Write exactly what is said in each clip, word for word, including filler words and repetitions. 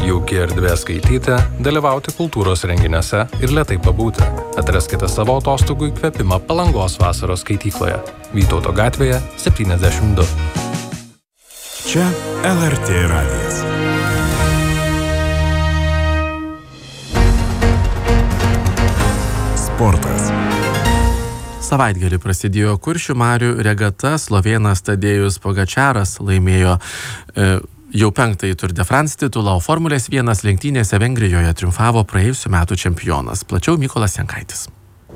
Jauki erdvė skaityti, dalyvauti kultūros renginiuose ir lėtai pabūti. Atraskite savo atostogų įkvėpimą Palangos vasaros skaitykloje. Vytauto gatvėje septyniasdešimt du. Čia L R T radijas. Sportas. Savaitgalį prasidėjo Kuršių marių regata, slovėnas Tadėjus Pogačaras laimėjo e, jau penktąjį Tour de France titulą, o Formulės vienas lenktynėse Vengrijoje triumfavo praėjusių metų čempionas. Plačiau Mykolas Jankaitis.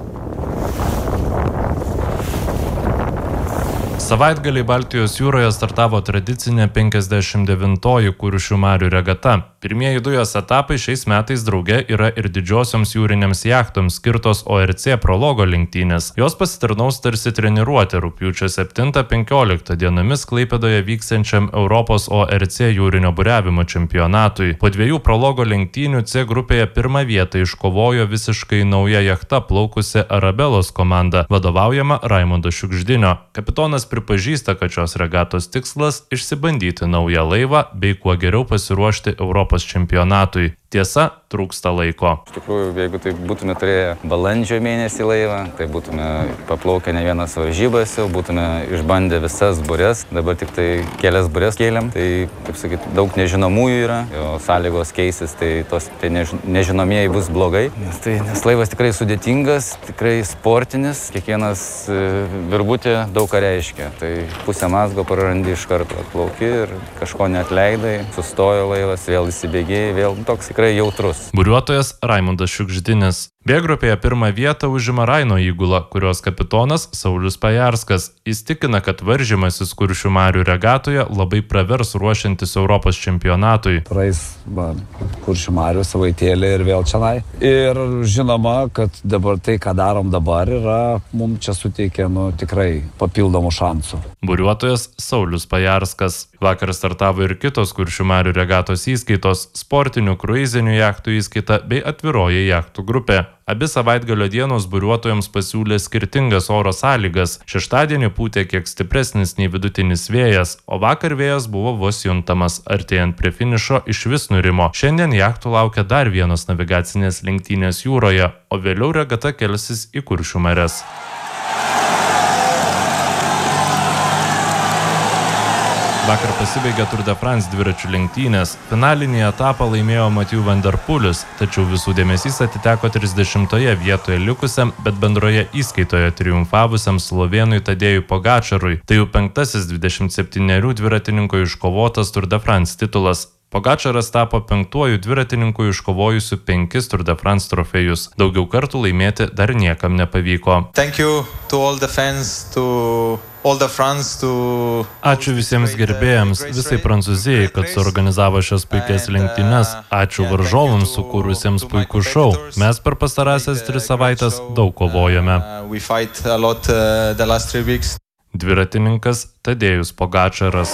Savaitgalį Baltijos jūroje startavo tradicinė penkiasdešimt devintoji Kuršių marių regata. Pirmieji du jos etapai šiais metais drauge yra ir didžiosioms jūrinėms jachtoms skirtos O R C prologo lenktynės. Jos pasitarnaus tarsi treniruotė rugpjūčio septintą penkioliktą dienomis Klaipėdoje vyksiančiam Europos O R C jūrinio buriavimo čempionatui. Po dviejų prologo lenktynių C grupėje pirmą vietą iškovojo visiškai nauja jachta plaukusi Arabelos komanda, vadovaujama Raimundo Šiugždinio. Kapitonas pripažįsta, kad šios regatos tikslas – išsibandyti naują laivą bei kuo geriau pasiruošti Europos čempionatui. Tiesa, trūksta laiko. Iš tikrųjų, jeigu tai būtume turėję balandžio mėnesį laivą, tai būtume paplaukę ne vienas varžybas, jau būtume išbandę visas burės. Dabar tik tai kelias burės kėlėm, tai, kaip sakyti, daug nežinomųjų yra, jo sąlygos keisis, tai tos tai než, nežinomieji bus blogai. Nes, tai, nes laivas tikrai sudėtingas, tikrai sportinis, kiekvienas virbutė daug ką reiškia. Tai pusę mazgo prarandi iš karto, atplauki ir kažko neatleidai, sustojo laivas, vėl įsibėgėjai, vėl toks tikrai jautrus. Buriuotojas Raimundas Šiugždinis. B grupėje pirmą vietą užima Raino įgula, kurios kapitonas Saulius Pajarskas. Jis tikina, kad varžymasis Kuršių marių regatoje labai pravers ruošiantis Europos čempionatui. Praeis va, Kuršių marių savaitėlį ir vėl čionai. Ir žinoma, kad dabar tai, ką darom dabar, yra mums čia suteikia nu, tikrai papildomų šansų. Buriuotojas Saulius Pajarskas. Vakar startavo ir kitos Kuršių marių regatos įskaitos, sportinių kruizinių jachtų įskaita bei atviroji jachtų grupė. Abi savaitgalio dienos buriuotojams pasiūlė skirtingas oro sąlygas. Šeštadienį pūtė kiek stipresnis nei vidutinis vėjas, o vakar vėjas buvo vos juntamas. Artėjant prie finišo išvis nurimo. Šiandien jachtų laukia dar vienos navigacinės lenktynės jūroje, o vėliau regata kelsis į Kuršių marias. Vakar pasibaigė Tour de France dviračių lenktynės. Finalinį etapą laimėjo Mathieu van der Poelis, tačiau visų dėmesys atiteko trisdešimtoje vietoje likusiam, bet bendroje įskaitoje triumfavusiam slovėnui Tadėjui Pogačarui. Tai jau penktasis dvidešimt septynerių dviratininko iškovotas Tour de France titulas. Pogačaras tapo penktuoju dviratininku iškovojusiu penkis Tour de France trofėjus. Daugiau kartų laimėti dar niekam nepavyko. Thank you to all the fans, to all the France, to... Ačiū visiems gerbėjams, visai Prancūzijai, kad suorganizavo šias puikias lenktynes. Ačiū varžovams, sukūrusiems puikų šou. Mes per pastarąsias tris savaitės daug kovojame. Dviratininkas Tadėjus Pogačaras.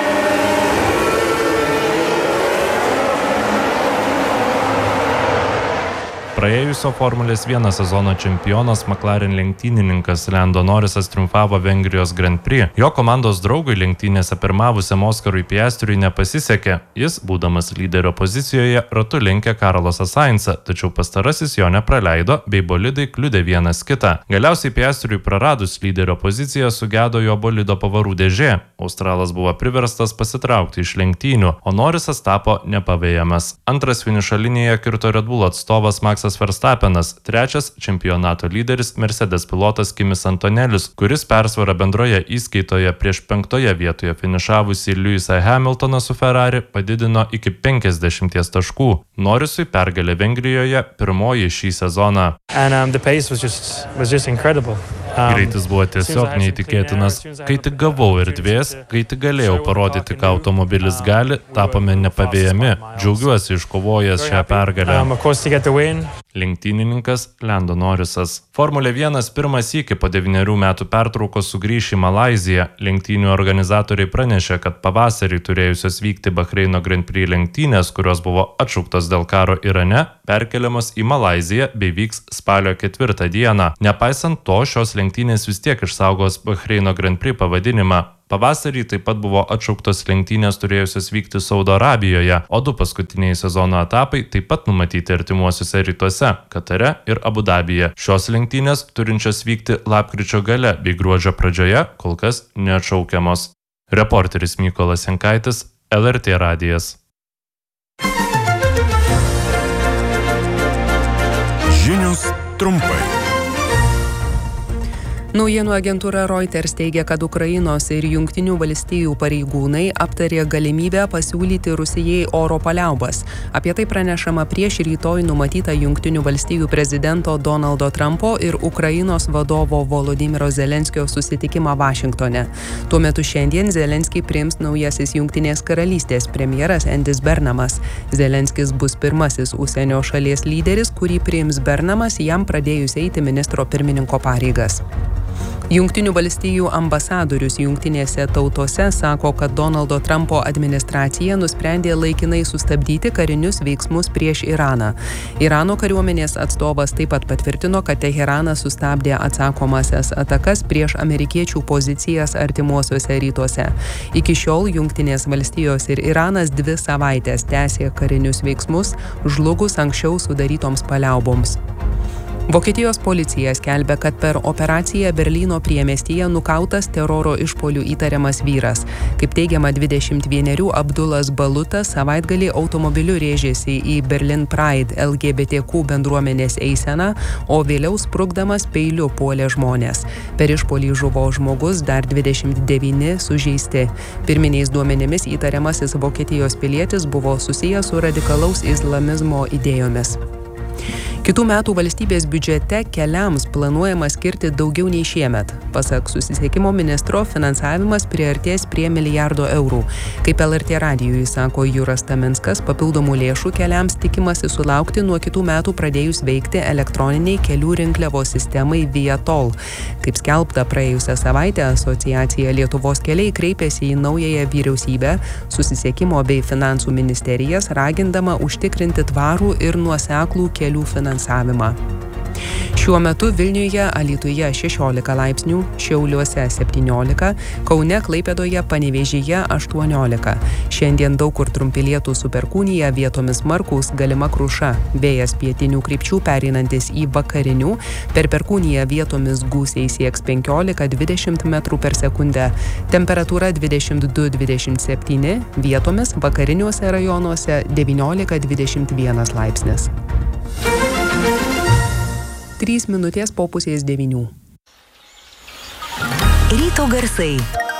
Praėjusio Formulės vienas sezono čempionas McLaren lenktynininkas Lando Norrisas triumfavo Vengrijos Grand Prix. Jo komandos draugui lenktynėse pirmavusiam Oskarui Piastriui nepasisekė. Jis, būdamas lyderio pozicijoje, ratu lenkė Carlosą Sainzą, tačiau pastarasis jo nepraleido, bei bolidai kliudė vienas kitą. Galiausiai Piastriui praradus lyderio poziciją sugedo jo bolido pavarų dėžė. Australas buvo priverstas pasitraukti iš lenktynių, o Norrisas tapo nepavėjamas. Antras finišo linijoje kirto Red Bull atstovas Maxas Verstappenas, trečias čempionato lyderis Mercedes pilotas Kimis Antonelis, kuris persvarą bendroje įskaitoje prieš penktoje vietoje finišavusį Lewisą Hamiltoną su Ferrari padidino iki penkiasdešimties taškų. Norrisui pergalė Vengrijoje pirmoji šį sezoną. And, um, the pace was just, was just incredible. Greitis buvo tiesiog neįtikėtinas. Kai tik gavau erdvės, kai tik galėjau parodyti, ką automobilis gali, tapome nepavėjami. Džiaugiuosi iškovojęs šią pergalę. Lenktynininkas Lando Norrisas. Formulė vienas pirmą sykį po devynerių metų pertraukos sugrįš į Malaiziją. Lenktynių organizatoriai pranešė, kad pavasarį turėjusios vykti Bahreino Grand Prix lenktynės, kurios buvo atšauktos dėl karo Irane, perkeliamos į Malaiziją bei vyks spalio ketvirtą dieną. Nepaisant to, šios lenktynės vis tiek išsaugos Bahreino Grand Prix pavadinimą. Pavasarį taip pat buvo atšauktos lenktynės turėjusios vykti Saudo Arabijoje, o du paskutiniai sezono etapai taip pat numatyti artimuosiuose rytuose – Katare ir Abu Dabyje. Šios lenktynės, turinčios vykti lapkričio gale bei gruodžio pradžioje, kol kas neatšaukiamos. Reporteris Mykolas Jankaitis, L R T radijas. Žinios trumpai. Naujienų agentūra Reuters teigia, kad Ukrainos ir Jungtinių valstijų pareigūnai aptarė galimybę pasiūlyti Rusijai oro paliaubas. Apie tai pranešama prieš rytoj numatytą Jungtinių valstijų prezidento Donaldo Trumpo ir Ukrainos vadovo Volodymyro Zelenskio susitikimą Vašingtone. Tuo metu šiandien Zelenskį priims naujasis Jungtinės karalystės premjeras Endis Bernamas. Zelenskis bus pirmasis užsienio šalies lyderis, kurį priims Bernamas jam pradėjus eiti ministro pirmininko pareigas. Jungtinių valstijų ambasadorius Jungtinėse tautose sako, kad Donaldo Trumpo administracija nusprendė laikinai sustabdyti karinius veiksmus prieš Iraną. Irano kariuomenės atstovas taip pat patvirtino, kad Teheranas sustabdė atsakomasias atakas prieš amerikiečių pozicijas artimuosiuose rytuose. Iki šiol Jungtinės valstijos ir Iranas dvi savaitės tęsė karinius veiksmus, žlugus anksčiau sudarytoms paliauboms. Vokietijos policija skelbia, kad per operaciją Berlyno priemiestyje nukautas teroro išpuolių įtariamas vyras. Kaip teigiama, dvidešimt vienerių Abdulas Balutas savaitgalį automobiliu rėžėsi į Berlin Pride L G B T Q bendruomenės eiseną, o vėliau sprukdamas peiliu puolė žmonės. Per išpuolį žuvo žmogus, dar dvidešimt devyni sužeisti. Pirminiais duomenimis įtariamasis Vokietijos pilietis buvo susijęs su radikalaus islamizmo idėjomis. Kitų metų valstybės biudžete keliams planuojama skirti daugiau nei šiemet. Pasak susisiekimo ministro, finansavimas priartės prie milijardo eurų. Kaip L R T radijui sako Juras Taminskas, papildomų lėšų keliams tikimasi sulaukti nuo kitų metų pradėjus veikti elektroniniai kelių rinkliavos sistemai Viator. Kaip skelbta praėjusią savaitę, asociacija Lietuvos keliai kreipėsi į naująją vyriausybę, susisiekimo bei finansų ministerijas, ragindama užtikrinti tvarų ir nuoseklų kelių finansavimą. Šiuo metu Vilniuje, Alytuje šešiolika laipsnių, Šiauliuose septyniolika, Kaune, Klaipėdoje, Panevėžyje aštuoniolika. Šiandien daug kur trumpi lietūs su perkūnija, vietomis smarkūs, galima kruša. Vėjas pietinių krypčių pereinantis į vakarinių, per perkūniją vietomis gūsiai sieks penkiolika dvidešimt metrų per sekundę. Temperatūra dvidešimt du dvidešimt septyni, vietomis vakariniuose rajonuose devyniolika dvidešimt vienas laipsnis. Trys minutės po pusės devynių. Ryto garsai.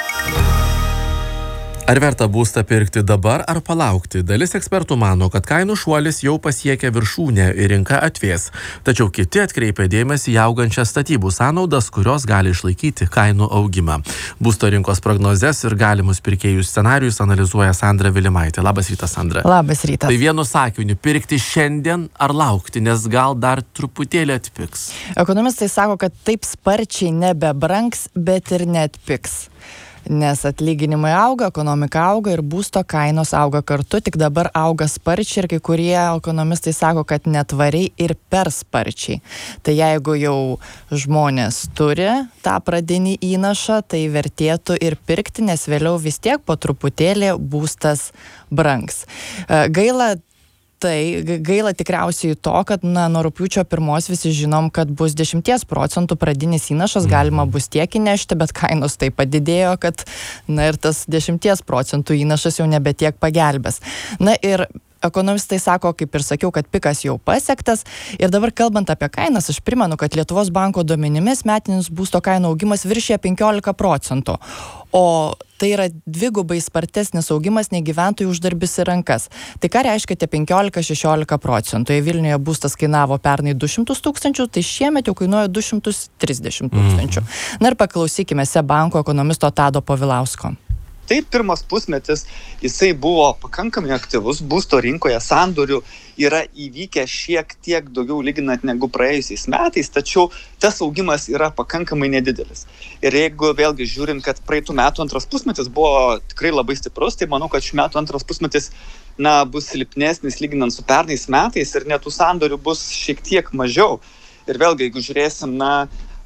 Ar verta būstą pirkti dabar ar palaukti? Dalis ekspertų mano, kad kainų šuolis jau pasiekė viršūnę ir rinka atvės. Tačiau kiti atkreipia dėmesį į augančias statybų sąnaudas, kurios gali išlaikyti kainų augimą. Būsto rinkos prognozes ir galimus pirkėjų scenarijus analizuoja Sandra Vilimaitė. Labas rytas, Sandra. Labas rytas. Tai vienu sakiniu, pirkti šiandien ar laukti, nes gal dar truputėlį atpigs? Ekonomistai sako, kad taip sparčiai nebebrangs, bet ir neatpigs. Nes atlyginimai auga, ekonomika auga ir būsto kainos auga kartu, tik dabar auga sparčiai ir kai kurie ekonomistai sako, kad netvariai ir per sparčiai. Tai jeigu jau žmonės turi tą pradinį įnašą, tai vertėtų ir pirkti, nes vėliau vis tiek po truputėlį būstas brangs. Gaila Tai gaila tikriausiai to, kad na, nuo rugpjūčio pirmos visi žinom, kad bus dešimties procentų pradinis įnašas, galima bus tiek įnešti, bet kainos taip padidėjo, kad na, ir tas dešimties procentų įnašas jau nebe tiek pagelbės. Na ir ekonomistai sako, kaip ir sakiau, kad pikas jau pasiektas. Ir dabar kalbant apie kainas, aš primenu, kad Lietuvos banko duomenimis metinis būsto kainų augimas viršija penkiolika procentų. O tai yra dvigubai spartesnis augimas nei gyventojų uždarbis į rankas. Tai ką reiškia tie penkiolika šešiolika procentų? Jei Vilniuje būstas kainavo pernai du šimtus tūkstančių, tai šiemet jau kainuoja du šimtus trisdešimt tūkstančių. Mm. Na ir paklausykime S E B banko ekonomisto Tado Povilausko. Tai pirmas pusmetis jisai buvo pakankamai aktyvus, būsto rinkoje sandorių yra įvykę šiek tiek daugiau lyginant negu praėjusiais metais, tačiau tas augimas yra pakankamai nedidelis. Ir jeigu vėlgi žiūrint, kad praeitų metų antras pusmetis buvo tikrai labai stiprus, tai manau, kad šių metų antras pusmetis na, bus silpnesnis lyginant su pernais metais ir net tų sandorių bus šiek tiek mažiau. Ir vėlgi, jeigu žiūrėsim, na,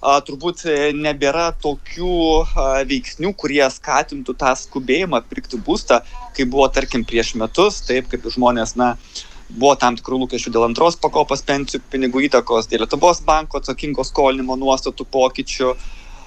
a, turbūt nebėra tokių a, veiksnių, kurie skatintų tą skubėjimą pirkti būstą, kai buvo, tarkim, prieš metus, taip kaip žmonės, na, buvo tam tikrų lūkesčių dėl antros pakopos pensijų pinigų įtakos, dėl Lietuvos banko atsakingo skolinimo nuostatų pokyčių,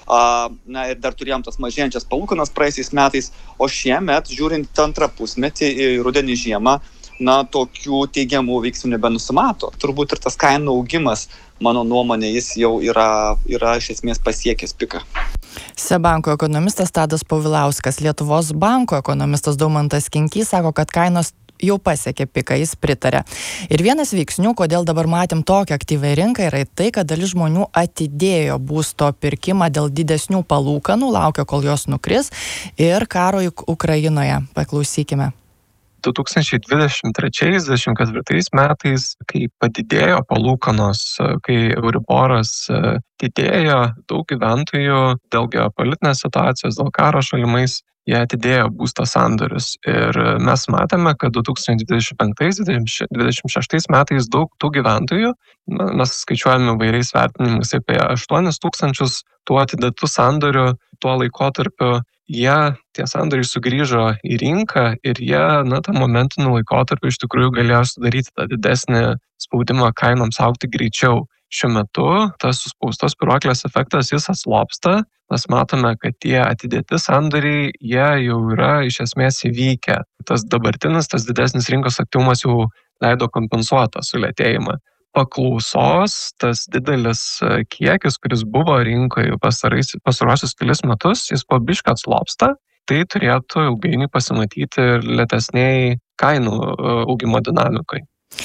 na ir dar turėjom tas mažėjančias palūkanas praeisiais metais, o šiemet, žiūrint antrą pusmetį į rudenį žiemą, na, tokių teigiamų veiksmų nebenusimato. Turbūt ir tas kainų augimas, mano nuomonė, jis jau yra, yra iš esmės pasiekęs piką. Seb banko ekonomistas Tadas Povilauskas, Lietuvos banko ekonomistas Daumantas Kinkys sako, kad kainos jau pasiekė piką, jis pritarė. Ir vienas veiksnių, kodėl dabar matėm tokią aktyvią rinką, yra tai, kad dalis žmonių atidėjo būsto pirkimą dėl didesnių palūkanų, laukia, kol jos nukris, ir karo Ukrainoje. Paklausykime. du tūkstančiai dvidešimt trečiais dvidešimt ketvirtais metais, kai padidėjo palūkanos, kai Euriboras didėjo, daug gyventojų dėl geopolitinės situacijos, dėl karo šalimais, jie atidėjo būsto sandorius. Ir mes matėme, kad du tūkstančiai dvidešimt penktais dvidešimt šeštais metais daug tų gyventojų, mes skaičiuojame vairiais vertinimais apie aštuonis tūkstančius tų atidėtų sandorių tuo laikotarpiu, jie, tie sandoriai sugrįžo į rinką ir jie, na, tą momentinių laikotarpių iš tikrųjų galėjo sudaryti tą didesnį spaudimą kainoms augti greičiau. Šiuo metu tas suspaustos spyruoklės efektas jis atslopsta, mes matome, kad tie atidėti sandoriai, jie jau yra iš esmės įvykę. Tas dabartinis, tas didesnis rinkos aktyvumas jau leido kompensuotą sulėtėjimą. Paklausos, tas didelis kiekis, kuris buvo rinkoje pastaruosius kelis metus, jis po biškį atslopsta, tai turėtų ilgainiui pasimatyti ir lėtesniai kainų augimo dinamikai.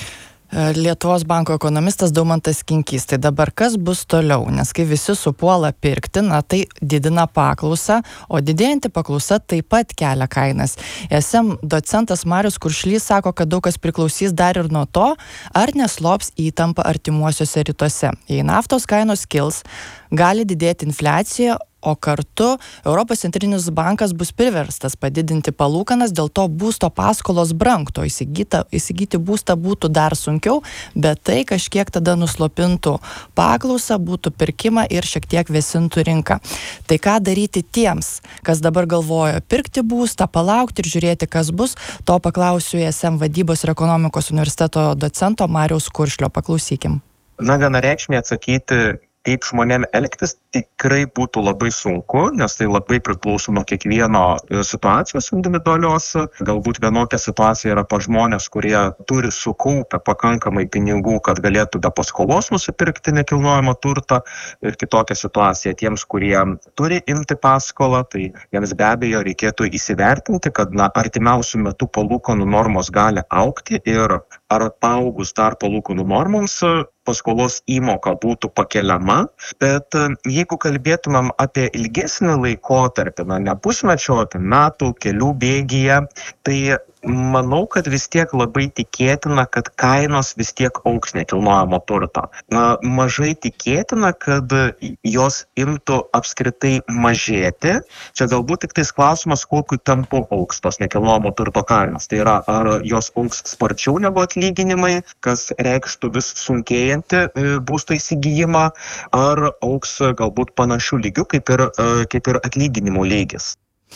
Lietuvos banko ekonomistas Daumantas Kinkys. Tai dabar kas bus toliau? Nes kai visi supuola pirkti, na tai didina paklausą, o didėjanti paklausa taip pat kelia kainas. S M docentas Marius Kuršlys sako, kad daug kas priklausys dar ir nuo to, ar neslops įtampa artimuosiuose rytuose. Jei naftos kainos kils, gali didėti infliacija, o kartu Europos centrinis bankas bus priverstas padidinti palūkanas, dėl to būsto paskolos brangtų, įsigyti, įsigyti būstą būtų dar sunkiau, bet tai kažkiek tada nuslopintų paklausą, būtų pirkimą ir šiek tiek vėsintų rinką. Tai ką daryti tiems, kas dabar galvoja pirkti būstą, palaukti ir žiūrėti, kas bus, to paklausiu S M vadybos ir ekonomikos universiteto docento Mariaus Kuršlio. Paklausykim. Na, vienareikšmiai atsakyti, kaip žmonėm elgtis, tikrai būtų labai sunku, nes tai labai priklauso nuo kiekvieno situacijos individualios. Galbūt vienokia situacija yra pa žmonės, kurie turi sukaupę pakankamai pinigų, kad galėtų be paskolos nusipirkti nekilnojamą turtą, ir kitokia situacija tiems, kurie turi imti paskolą, tai jiems be abejo reikėtų įsivertinti, kad na, artimiausių metų palūkanų normos gali augti ir ar paaugus dar palūkanų normoms paskolos įmoka būtų pakeliama, bet jeigu kalbėtumėm apie ilgesnį laikotarpį, na, ne pusmečio, apie metų, kelių bėgyje, tai manau, kad vis tiek labai tikėtina, kad kainos vis tiek augs nekilnojamo turto. Na, mažai tikėtina, kad jos imtų apskritai mažėti. Čia galbūt tik tais klausimas, kokiu tempu augs tos nekilnojamo turto kainos. Tai yra, ar jos augs sparčiau negu atlyginimai, kas reikštų vis sunkėjantį būsto įsigijimą, ar augs galbūt panašių lygių, kaip ir, kaip ir atlyginimų lygis.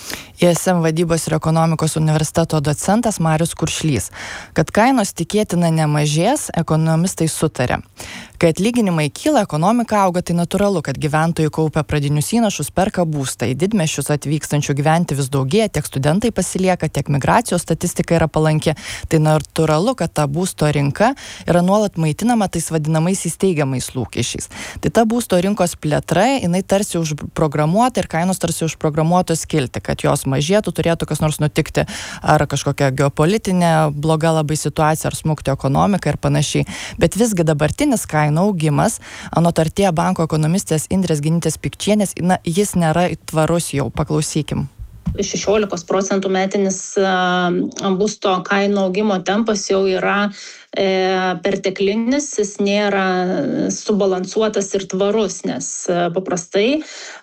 I S M vadybos ir ekonomikos universiteto docentas Marius Kuršlys. Kad kainos tikėtina nemažės, ekonomistai sutarė. Kai atlyginimai kyla, ekonomika auga, tai natūralu, kad gyventojai kaupia pradinius įnašus, perka būstą. Į didmiesčius atvykstančių gyventi vis daugėja, tiek studentai pasilieka, tiek migracijos statistika yra palanki. Tai natūralu, kad ta būsto rinka yra nuolat maitinama tais vadinamaisiais teigiamais lūkesčiais. Tai ta būsto rinkos plėtra, jinai tarsi užprogramuota ir kainos tarsi užprogramuotos kilti, kad jos mažėtų, turėtų kas nors nutikti, ar kažkokia geopolitinė bloga labai situacija, ar smukti ekonomika ir panašiai. Bet visgi dabartinis kainų augimas, anot Artėja banko ekonomistės Indrės Genytės Pikčienės, na, jis nėra tvarus jau. Paklausykim. šešiolikos procentų metinis būsto kainų augimo tempas jau yra perteklinis, jis nėra subalansuotas ir tvarus, nes paprastai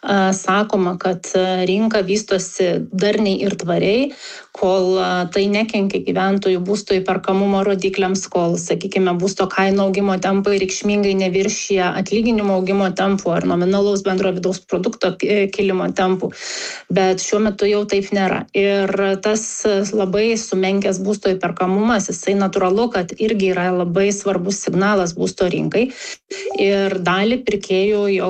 sakoma, kad rinka vystosi darniai ir tvariai, kol tai nekenkia gyventojų būsto įperkamumo rodikliams, kol, sakykime, būsto kainų augimo tempai reikšmingai neviršija atlyginimo augimo tempų ar nominalaus bendro vidaus produkto kilimo tempų. Bet šiuo metu jau taip nėra. Ir tas labai sumenkęs būsto įperkamumas, jisai natūralu, kad irgi yra labai svarbus signalas būsto rinkai ir dalį pirkėjų jau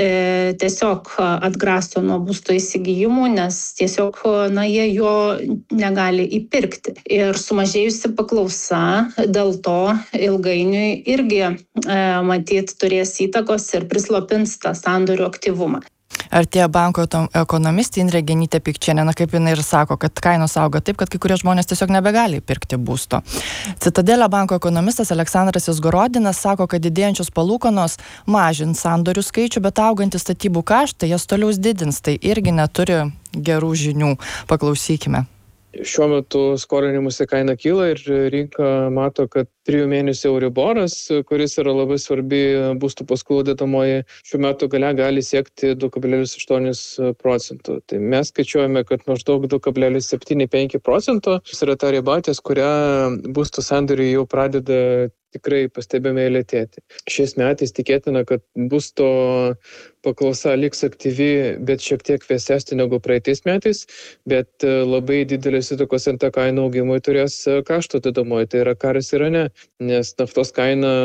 e, tiesiog atgraso nuo būsto įsigijimų, nes tiesiog na, jie jo negali įpirkti. Ir sumažėjusi paklausa dėl to ilgainiui irgi e, matyt turės įtakos ir prislopins tą sandorių aktyvumą. Artėja banko ekonomistė Indrė Genytė-Pikčienė, na kaip jinai ir sako, kad kainos auga taip, kad kai kurie žmonės tiesiog nebegali pirkti būsto. Citadelio banko ekonomistas Aleksandras Izgorodinas sako, kad didėjančios palūkanos mažins sandorių skaičių, bet augantys statybų kaštai jas toliau didins, tai irgi neturi gerų žinių. Paklausykime. Šiuo metu skolinimuose kaina kyla ir rinka mato, kad trijų mėnesių euriboras, kuris yra labai svarbi būstų paskolų dedamoji, šiuo metu gale gali siekti du kablelis aštuoni procentų. Tai mes skaičiuojame, kad maždaug du kablelis septyni penki procento yra ta riba, ties kurią būstų sandoriai jau pradeda tikrai pastebėme lėtėti. Šiais metais tikėtina, kad būsto paklausa liks aktyvi, bet šiek tiek vėsesnė negu praeitais metais, bet labai didelės įtakos ant kainų augimui turės kaštų dedamoji, tai yra karas Irane, nes naftos kaina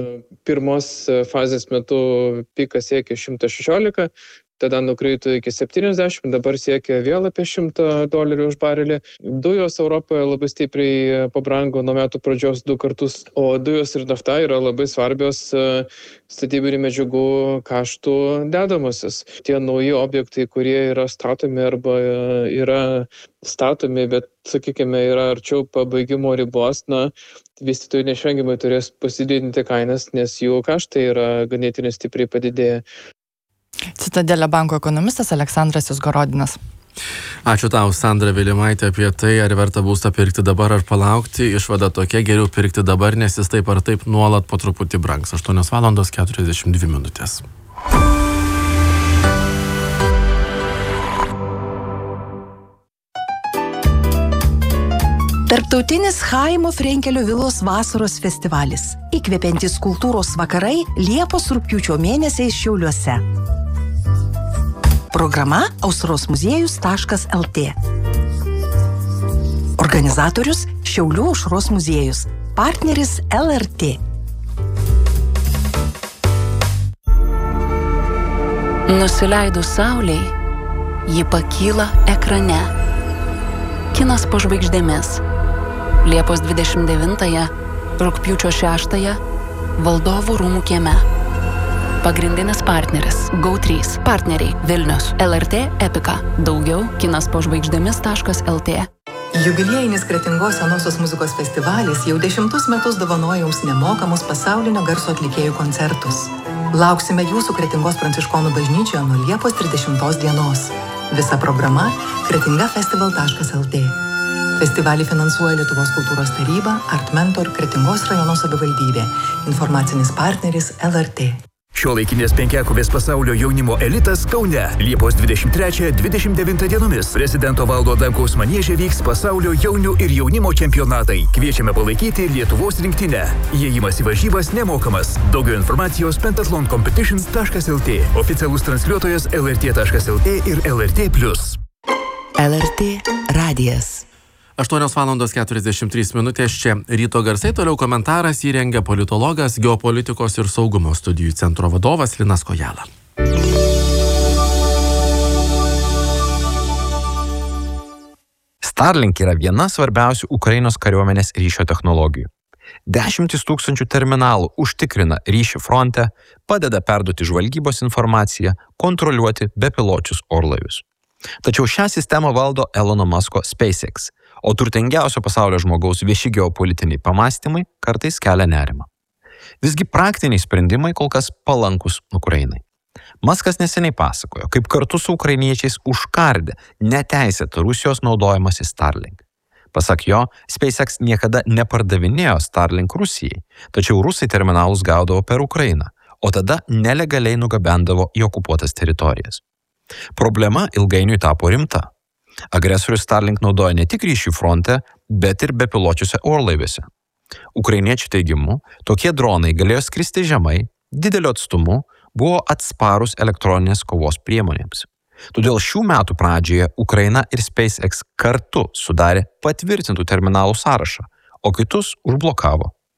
pirmos fazės metu pikas siekia šimtas šešiolika, tada nukrito iki septyniasdešimt, dabar siekia vėl apie šimtą dolerių už barelį. Dujos Europoje labai stipriai pabrango nuo metų pradžios du kartus, o dujos ir nafta yra labai svarbios statybinių medžiagų kaštų dedamasis. Tie nauji objektai, kurie yra statomi arba yra statomi, bet, sakykime, yra arčiau pabaigimo ribos, na, vystytojai neišvengiamai turės pasididinti kainas, nes jų kaštai yra ganėtinai stipriai padidėję. Citadelio banko ekonomistas Aleksandras Izgorodinas. Ačiū tau, Sandra Vilimaitė, apie tai, ar verta būstą pirkti dabar ar palaukti. Išvada tokia, geriau pirkti dabar, nes jis taip ar taip nuolat po truputį brangs. aštuonios valandos keturiasdešimt dvi minutės. Tarptautinis Chaimo Frenkelio vilos vasaros festivalis. Įkvepiantys kultūros vakarai Liepos rugpjūčio mėnesiais Šiauliuose. Programa aušros muziejus taškas el tė. Organizatorius Šiaulių aušros muziejus. Partneris el er tė. Nusileidus saulei, ji pakyla ekrane. Kinas po žvaigždėmis. Liepos dvidešimt devintąją, rugpjūčio šeštąją, Valdovų rūmų kieme. Pagrindinis partneris Go trys. Partneriai Vilnius, el er tė, Epika. Daugiau kinas po žvaigždėmis taškas el tė. Jubiliejinis Kretingos senosios muzikos festivalis jau dešimtus metus dovanoja jums nemokamus pasaulinio garso atlikėjų koncertus. Lauksime jūsų Kretingos pranciškonų bažnyčioje nuo Liepos trisdešimtos dienos. Visa programa kretinga festival taškas el tė. Festivalį finansuoja Lietuvos kultūros taryba, Art Mentor, Kretingos rajono savivaldybė. Informacinis partneris el er tė. Šiuolaikinės penkiakovės pasaulio jaunimo elitas Kaune. Liepos dvidešimt trečią dvidešimt devintą dienomis prezidento Valdo Adamkaus manieže vyks pasaulio jaunių ir jaunimo čempionatai. Kviečiame palaikyti Lietuvos rinktinę. Įėjimas į varžybas nemokamas. Daugiau informacijos pentathlon competitions taškas el tė. Oficialus transliuotojas el er tė taškas el tė ir el er tė plius. el er tė radijas. aštuonios valandos keturiasdešimt trys minutės, čia ryto garsai, toliau komentaras įrengia politologas, geopolitikos ir saugumo studijų centro vadovas Linas Kojala. Starlink yra viena svarbiausių Ukrainos kariuomenės ryšio technologijų. Dešimtis tūkstančių terminalų užtikrina ryšį fronte, padeda perduoti žvalgybos informaciją, kontroliuoti bepiločius orlaivius. Tačiau šią sistemą valdo Elono Musko SpaceX, o turtingiausio pasaulio žmogaus vieši geopolitiniai pamastymai kartais kelia nerimą. Visgi praktiniai sprendimai kol kas palankus Ukrainai. Muskas neseniai pasakojo, kaip kartu su ukrainiečiais užkardė neteisėtą Rusijos naudojimąsi Starlink. Pasak jo, SpaceX niekada nepardavinėjo Starlink Rusijai, tačiau rusai terminalus gaudavo per Ukrainą, o tada nelegaliai nugabendavo į okupuotas teritorijas. Problema ilgainiui tapo rimta. Agresorius Starlink naudoja ne tik ryšių fronte, bet ir bepiločiuose orlaiviuose. Ukrainiečių teigimu, tokie dronai galėjo skristi žemai, dideliu atstumu, buvo atsparus elektroninės kovos priemonėms. Todėl šių metų pradžioje Ukraina ir SpaceX kartu sudarė patvirtintų terminalų sąrašą, o kitus užblokavo.